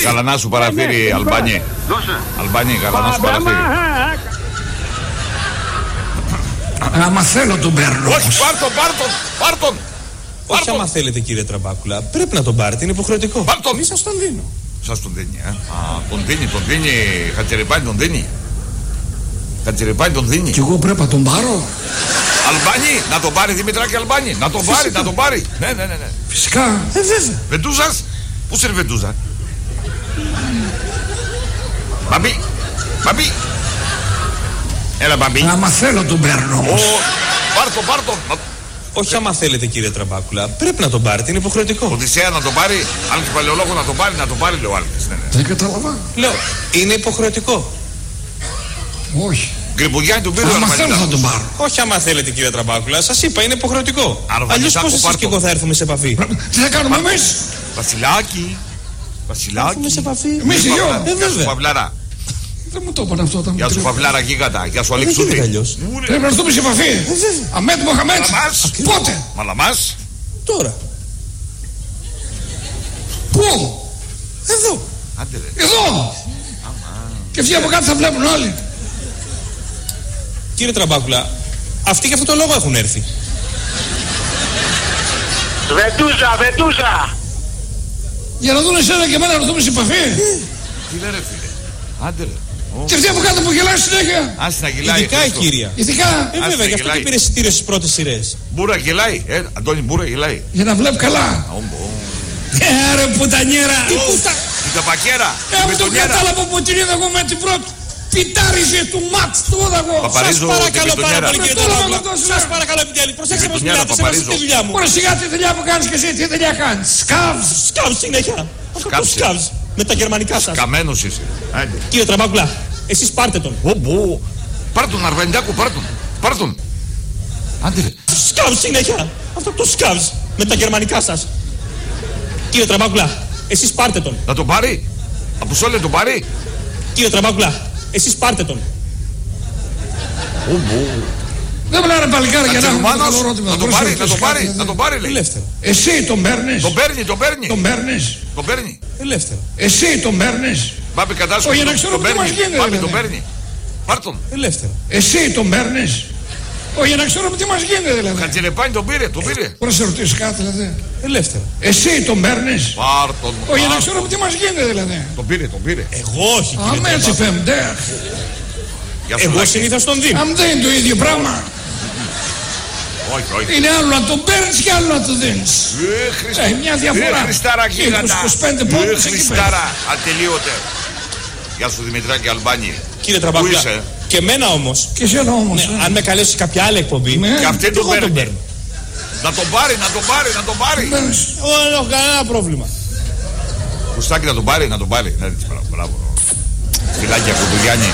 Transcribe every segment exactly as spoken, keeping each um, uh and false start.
Γαλανά σου παραθύρι, Αλμπανί. Αλμπανί, γαλανά σου παραθύρι. Άμα θέλω τον παίρνω. Όχι, πάρ' τον, πάρ' τον, πάρ' τον. Όχι άμα θέλετε κύριε Τραμπάκουλα. Πρέπει να τον πάρετε, είναι υποχρεωτικό. Πάρ' τον. Μη σας τον δίνω. Σας τον δίνει, ε. Α, τον δίνει, τον δίνει. Χατσερεπάνι τον δίνει. Χατσερεπάνι τον δίνει. Κι εγώ πρέπει να τον πάρω. Αλμπάνι, να τον πάρει Δημητράκη Αλμπάνι. Να τον πάρει, να τον πάρει. Ναι, ναι, ναι, ναι. Φυσικά. Ε, βέβαια. Βεντούζας, πού σε Βεντούζα. Μπαμπί, μπαμπί. Έλα μπαμπί. Άμα θέλω τον παίρνω όμως. Πάρ' τον, πάρ' τον. Όχι άμα θέλετε κύριε Τραμπάκουλα. Πρέπει να τον πάρετε, είναι υποχρεωτικό. Οδυσσέα να τον πάρει, Άλκης Παλαιολόγο να τον πάρει, να τον πάρει, λέει ο Άλκης. Ναι, ναι. Δεν κατάλαβα. Λέω, είναι υποχρεωτικό. Όχι. Γκριμπουγιάννη του πήρε. Άμα θέλω θα τον πάρω. Όχι άμα θέλετε κύριε Τραμπάκουλα, σας είπα είναι υποχρεωτικό. Αρβανιτάκο, Αλλιώς πώς εσείς πάρ' και το. εγώ θα έρθουμε σε επαφή. Τι θα κάνουμε εμείς. Βασιλάκι. Βασιλάκι. Έρθουμε σε επαφή. Εμείς οι δυο. Ε, Γεια σου βέβαια. Παυλάρα. Δεν μου το είπαν αυτό όταν μου Γεια σου τρίβανε. Παυλάρα γίγαντα. Γεια σου Δεν γίνεται Αλεξούδη. αλλιώς. Πρέπει να έρθουμε σε επαφή. Αμέτ Μοχαμέτ. Μαλαμάς. Πότε. Μαλαμάς. Τώρα. Πού. Εδώ. Άντε ρε. Εδώ. Και αυτοί από κάτω θα βλέπουν όλοι. Κύριε Τραμπάκουλα, αυτοί για αυτό το λόγο έχουν έρθει. Βεντούζα, Βεντούζα. Για να δουν εσένα και εμένα να έρθουμε σε επαφή. Τι λέει ρε φίλε. Άντε ρε. Και αυτοί από κάτω που γελάει συνέχεια. Άσε να γελάει. Ειδικά η Χρήστο. κύρια. Ηθικά. Ε, Άσε, βέβαια, γι' αυτό γελάει. και πήρε εισιτήριο στις πρώτες σειρές. Μπούρα γελάει. Ε, Αντώνη Μπούρα γελάει. Για να βλέπει καλά. Όμπο. Ε, ρε πουτανιέρα. Την ταπακέρα. Ε, την με τον πιτονιέρα. κατάλαβα που την είδα εγώ με την πρώτη. Πιτάριζε του μάτς του όδαγο. Σας Παπαρίζω την παρακαλώ πάρα πιτονιέρα. πολύ κύριε Με το Τραμπάκουλα. όνομα του Σας Θεού. παρακαλώ επιτέλους. Προσέξτε μας πιτονιέρα, μιλάτε, σέβαστε Παπαρίζω. τη δουλειά μου. Ωραία σιγά τη δουλειά που κάνεις και εσύ. Τι δουλειά κάνεις. Σκάβς. Σκάβς συνέχεια. Αυτό το Σκάψε. σκάβς. Με τα γερμανικά σας. Καμένος είσαι. Άντε. Κύριε Τραμπάκουλα, εσείς πάρτε τον. Όμπο. Πάρ' τον Αρβανιτάκο, πάρ' τον. Πάρ' τον. Άντε ρε. Σκάβς συνέχεια. Αυτό το σκάβς. Με τα γερμανικά σας. Κύριε Τραμπάκουλα, εσείς πάρτε τον. Να τον πάρει. Απουσόλε τον πάρει. Κύριε Τραμπάκουλα, εσείς πάρτε τον. Όμπο. Δεν μιλάνε παλικάρι για να έχουμε Κατσιρουμάνος. το ερώτημα. Να τον πάρει, να τον πάρει. Να τον πάρει λέει. Ελεύθερο. Εσύ τον παίρνεις. Τον παίρνει, τον παίρνει. Τον παίρνεις. Τον παίρνει. Ελεύθερο. Εσύ τον παίρνεις. Πάμε κατάσκοπο. Όχι, για να ξέρω Τον τι μας παίρνει. γίνεται, Πάμε, δηλαδή. τον παίρνει. Πάρ' τον. Ελεύθερο. Εσύ τον παίρνεις. Όχι, για να ξέρω τι μας γίνεται δηλαδή. Χατζηρεπάνη τον πήρε, τον πήρε. Μπορώ να σε ρωτήσω κάτι δηλαδή. Ελεύθερο. Εσύ τον παίρνεις. Πάρ' τον. Όχι, για να πάρ' ξέρω τι μας γίνεται δηλαδή. Τον πήρε, τον πήρε. Εγώ όχι κύριε Αμέ έτσι Τραμπάκουλα. φεμντέ. Γεια σου, Εγώ Λάκη. συνήθως τον δίνω. Αν δεν είναι το ίδιο πράγμα. Όχι, όχι. Είναι άλλο να τον παίρνεις και άλλο να τον δίνεις. Ε, Χριστό. Ε, μια διαφορά. Ε, Χριστάρα γίγαντα. είκοσι είκοσι πέντε Ε, πόντους εκεί Χριστάρα. Ατελείωτε. Γεια σου Δημητράκη Αλμπάνη. Κύριε Πού Τραμπάκουλα, είσαι? και εμένα όμως, Και εσένα όμως. ναι, ε. αν με καλέσει σε κάποια άλλη εκπομπή, Ναι. Και αυτή και τον εγώ τον παίρνει. παίρνω. Να τον πάρει, να τον πάρει, να τον πάρει. Παίρνεις. Εγώ δεν έχω κανένα πρόβλημα. Κουστάκι να τον πάρει, να τον πάρει. Ναι, έτσι, μπράβο, μπράβο. Φιλάκια Κουντουγιάννη.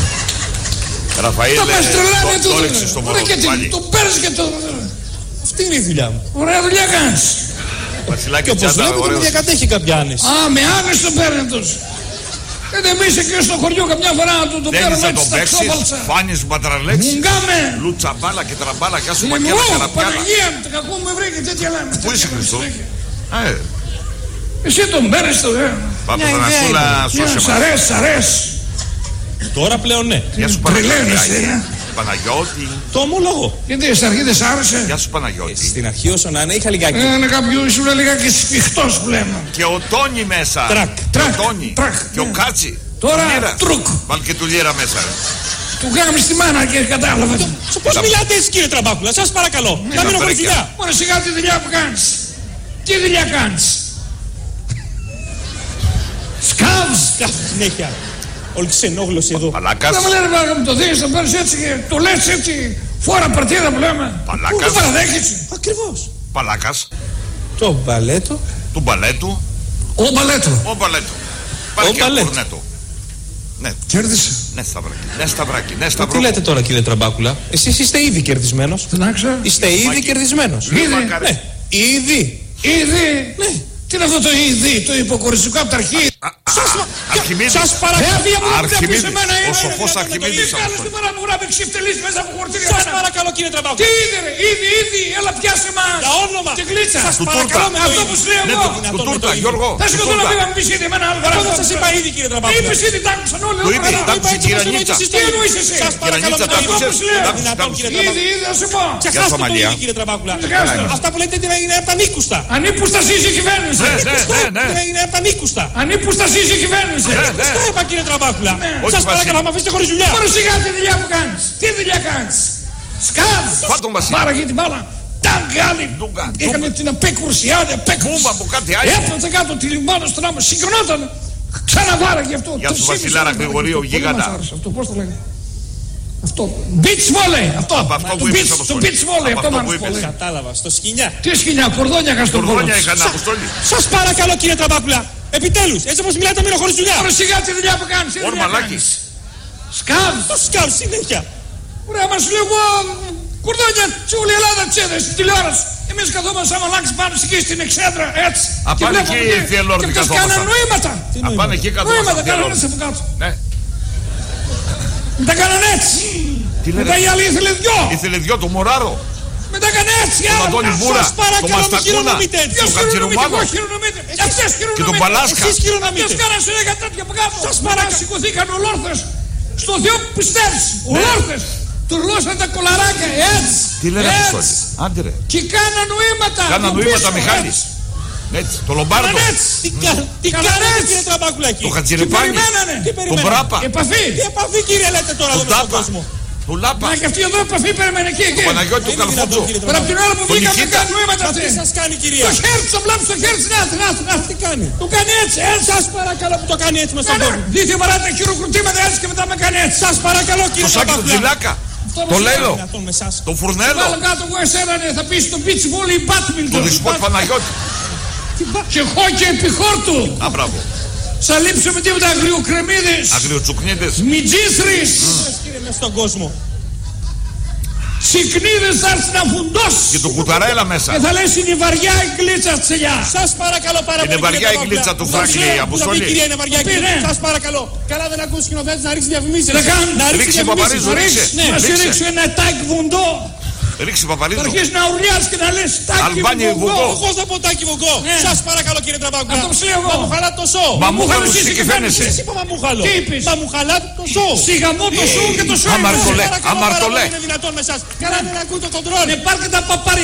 Ραφαήλ, Τα μας ε, τρελάνε το- το τούτο. ρίξε στο μωρό Ωραία, και του τι, πάλι. τον παίρνεις και τον... Αυτή είναι η δουλειά μου. Ωραία δουλειά κάνεις. Βασιλάκι Και όπως Τσάντα, βλέπετε με ωραίος. διακατέχει κάποια άνεση. Α, με άνεση τον παίρνει τους. Δεν εμείς εκεί στο χωριό καμιά φορά να του τον Θέλεις παίρνουμε να έτσι τον στα παίξεις, ξόβαλτσα. φάνεις μπατραλέξεις. Μουγκάμε. Λούτσα μπάλα και τραμπάλα, γεια σου μακέρα Λιμού, καραπιάλα. Παναγία μου, το κακό μου βρήκε τέτοια λέμε. Πού είσαι Χριστό? Α, ε, Εσύ τον παίρνεις το δε. Πάμε Μια τον ιδέα Ασούλα, Μια, σώσε Σ' μας. αρέσει, σ' αρέσει. Τώρα πλέον ναι. Γεια σου Τρελαίνεσαι, Παναγιώτη. ε. Παναγιώτη. Το ομολογώ. Γιατί στην αρχή δεν σ' άρεσε. Γεια σου Παναγιώτη. Στην αρχή όσο να είναι είχα λιγάκι. Ε, Είναι κάποιο ήσουν λίγα σφιχτός που λέμε. Και ο Τόνι μέσα. Τρακ. Και Τρακ. ο Τόνι. Τρακ, Και ο ναι. Κάτσι. Τώρα, Τουλιέρα. τρουκ. Βάλ και του Λιέρα μέσα. ρε. Του γάμεις τη μάνα και κατάλαβε. Σε πώς μιλάτε έτσι κύριε Τραμπάκουλα, σας παρακαλώ. Να μείνω χωρίς βρήκα. δουλειά. Μόνο σιγά τη δουλειά που κάνεις. Τι δουλειά κάνεις. Σκάβς. Κα, Συνέχεια. Όλη ξενόγλωση εδώ. Παλάκας. Δεν μου λένε μάγα μου το δίνεις, το παίρνεις έτσι και το λες έτσι. Φόρα παρτίδα που λέμε. Παλάκας. Πού το παραδέχεσαι. Ακριβώς. Παλάκας. Το μπαλέτο. Του μπαλέτου. Ο Μπαλέτο. Ο μπαλέτο. Πάρε Ο και μπαλέτο. κορνέτο. Ναι, Κέρδισε. ναι σταυράκι. Ναι σταυράκι. Ναι Τι σταυρό. λέτε τώρα κύριε Τραμπάκουλα, εσείς είστε ήδη κερδισμένος. Την άξα. Είστε ήδη κερδισμένος. Ήδη. Μακάρι. Ναι, ήδη. Ήδη. Ναι. Τι Τι είναι αυτό το είδη, το υποκοριστικό από τα αρχή. Αρχιμίδης. Σας παρακαλώ. Αρχιμίδης. Ο σοφός Αρχιμίδης. Τι κάνεις τώρα μου γράφει ξυφτελής μέσα από χορτήρια. Σας παρακαλώ κύριε Τραμπάκουλα. Τι είδε ρε, είδη, είδη, έλα πιάσε μας. Για όνομα. Την κλίτσα. Σας παρακαλώ με το Αυτό είδη. που σου λέω Ναι, εγώ. του τούρτα, Γιώργο. Θα σου να μην πεις είδη εμένα άλλο Εγώ δεν σας είπα ήδη κύριε Τι Τραμπάκουλα. είπες ήδη, τ' άκουσαν όλοι. Το είδη, τ' άκουσε η Κυρανίτσα. Τι εννοείς εσύ. Σας παρακαλώ με Κυρανίτσα, το τ' είδη. άκουσες. Όπως λέω. Τ' άκουσες, τ' άκουσες. Είδη, είδη, θα σου πω. Ξεχάστε το Σαμαλία. ήδη κύριε Τραμπάκουλα. Ξεχάστε. Αυτά που λέτε είναι από τα νίκουστα. Ανύπουστα σεις η κυβέρνηση. Ναι, ναι, ναι, ναι. Είναι από τα νίκουστα. Ανύπουστα σεις η κυβέρνηση. Ναι, ναι. Στο είπα κύριε Τραμπάκουλα. Όχι, Σας Βασίλη. παρακαλώ με αφήσετε χωρίς δουλειά. Τώρα σιγά τη δουλειά που κάνεις. Τι δουλειά κάνεις. Σκάβ. Φά' τον Βασίλη. Μάραγε την μπάλα. Ταγκάλι. Ντούγκα, Έκανε την απέκρουση, άλλη απέκρουση. Μπούμπα από κάτι άλλο. Έπρεπε κάτω τη λιμάνο στον άμμο. Συγκρινόταν. Ξαναβάραγε αυτό. Γεια Το σου, σύμβησε Βασιλάρα να Γρηγορίου, βάραγε. Πολύ γίγαντα. μας άρεσε αυτό. Πώς το λέγανε. Αυτό. Beach volley. Αυτό. Από αυτό Το που είπες, beach- Το Αποστόλη. beach volley. Από Αυτό αυτό μου που άρεσε είπες. πολύ. Κατάλαβα. Στο σκοινιά. Τι σκηνιά, κορδόνια είχα στον κόλο. Κορδόνια είχαν Αποστόλη. Σας παρακαλώ κύριε Τραμπάκουλα. Επιτέλους, έτσι όπως μιλάτε μείνω χωρίς δουλειά. Τώρα σιγά τη δουλειά που κάνεις. τι δουλειά Ορμαλάκι. κάνεις. Σκάβ. Το σκάβ συνέχεια. Ωραία, μας λέω εγώ κουρδόνια όλη η Ελλάδα τσέδες στην τηλεόραση. Εμείς καθόμαστε σαν μαλάξι πάνω εκεί στην εξέδρα, έτσι. Α, Και πάνε βλέπουμε εκεί, και- Θεελόρδη, και αυτές καθόμασταν. κάναν νοήματα. Α, πάνε εκεί κάτω. Νοήματα μας, κάναν Θεελόρδη. έτσι από κάτω. Ναι. Μετά κάναν έτσι. Τι λένε. Μετά η άλλη ήθελε δυο. Ήθελε δυο το Μωράρο. Μετά έκανε έτσι. Τον άλλο. Αντώνη Σας Βούρα. Το παρακαλώ, μην Μαστακούνα. χειρονομείτε έτσι. Ποιος Το χειρονομείται, Κατσιρουμάνο. εγώ χειρονομείται. Αυτές Και χειρονομείται. τον Παλάσκα. Εσείς χειρονομείτε. Αυτές κάναν σε λέγα τέτοια από κάτω. Σας Μετά παρακαλώ. σηκωθήκαν ολόρθες. Στο Θεό που πιστεύεις. Ολόρθες. Τουρλώσαν τα κολαράκια έτσι. Τι λένε έτσι. Αποστόλη. Άντε ρε. Και κάνα νοήματα. Κάνα από νοήματα πίσω, Μιχάλης. έτσι. Έτσι, το Λομπάρδο. Κάναν έτσι. Τι κα- Τι Καλά, κάνετε έτσι. κύριε Τραμπάκουλα εκεί. Το Τι Χατζηρεπάνη. περιμένανε. Τι Τον περιμένετε. Πράπα. Επαφή. Τι επαφή κύριε λέτε τώρα Τον εδώ στον Τάπα. κόσμο. Τον Λάπα. Να και αυτή εδώ επαφή περιμένει εκεί. εκεί. Τον Παναγιώτη του Είναι δυνατόν, Καλφούτσο. κύριε Τώρα από την ώρα που Τον βγήκαμε Νικήτα. κάνει νοήματα Μα αυτή. τι σας κάνει κυρία. Το χέρι της, το βλέπει στο χέρι της. Να, να, να, Τι κάνει. Του κάνει έτσι, έτσι. Σας παρακαλώ που το κάνει έτσι μες στον Κάνα. κόσμο. Δίθυα παρά τα χειροκροτήματα έτσι και μετά με κάνει έτσι. Σας παρακαλώ Το κύριε Σάκη του Τραμπάκουλα. Τζιλάκα. Αυτό Το μας Λέλο. Δυνατόν με εσάς. Το Φουρνέλο. Βάλω κάτω εγώ εσένα ναι, θα πεις στο beach volley badminton. Το Δυσπότ Παναγιώτη. Και χόκκι επί χόρτου. Α, μπράβο. Θα λείψουμε τίποτα αγριοκρεμίδες. Αγριοτσουκνίδες. Μιτζίσρις. Κύριε μες στον κόσμο. Συκνίδες θα έρθει να φουντώσει. Και το κουταρέλα Και μέσα. θα λες είναι η βαριά η γκλίτσα τσελιά. Σας παρακαλώ πάρα Είναι πολύ. βαριά κύριε η Τραμπάκουλα. γλίτσα του Που Φράκλη, θα πει, Αποστολή. κυρία είναι βαριά η Πει, γλίτσα. ναι. Σας παρακαλώ. Καλά δεν ακούσει σκηνοθέτης να ρίξει διαφημίσεις. Δεν κάνει. Να ρίξει Ρίξει, διαφημίσεις. Παπαρίζου, Να ρίξε. Ναι. Να σου ρίξε. ρίξω ένα τάκι βουντό. Ρίξει Θα Παπαρίζου. αρχίσει να ουρλιάς και να λες τάκι Αλμπάνι βουντό. βουντό. Εγώ θα πω τάκι βογκό. Ναι. Σας παρακαλώ κύριε Τραμπάκουλα. Αυτό που σου λέω εγώ. Να μου χαλά το σώο. Μα μου χαλούσε χαλούσε η και κυβέρνηση. φαίνεσαι. Σας είπα μα μου χαλώ. Τι είπες? Μα μου χαλά το σώο. Σιγαμό το σου και το σου. Αμαρτωλέ, Σας παρακαλώ πάρα αμαρτωλέ. πολύ, είναι δυνατόν με εσάς. Καλά δεν ακούω το κοντρόλ. Ναι, πάρτε τα παπάρια